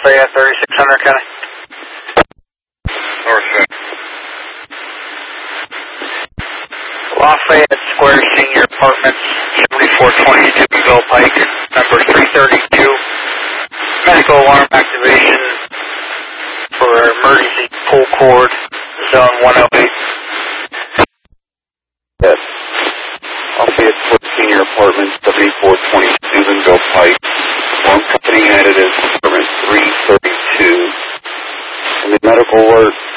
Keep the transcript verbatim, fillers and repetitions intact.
Lafayette, thirty-six hundred, County. North. Lafayette Square Senior Apartments, seventy-four twenty-two Bell Pike, number three thirty-two. Medical alarm activation for emergency pull cord, zone one oh eight. Yes. Lafayette Square Senior Apartments, seventy-four twenty-two Bell Pike. One company added is apartment three thirty-two. And the medical alert